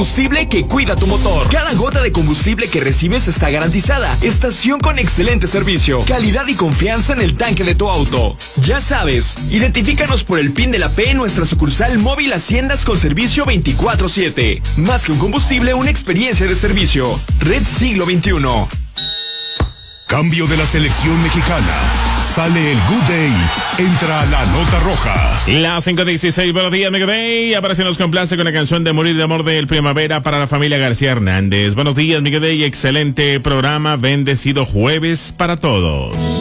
combustible que cuida tu motor. Cada gota de combustible que recibes está garantizada. Estación con excelente servicio, calidad y confianza en el tanque de tu auto. Ya sabes, identifícanos por el PIN de la P en nuestra sucursal móvil Haciendas con servicio 24/7. Más que un combustible, una experiencia de servicio. Red Siglo XXI. Cambio de la selección mexicana. Sale el Good Day. Entra la nota roja. Las 5:16, buenos días, Mega Day. Aparece nos complace con la canción de Morir de Amor del Primavera para la familia García Hernández. Buenos días, Mega Day. Excelente programa. Bendecido jueves para todos.